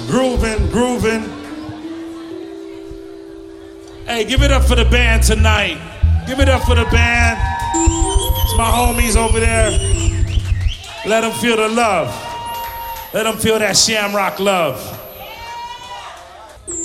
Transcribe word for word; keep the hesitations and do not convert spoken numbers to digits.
Grooving, grooving. Hey, give it up for the band tonight. Give it up for the band. It's my homies over there. Let them feel the love. Let them feel that Shamrock love.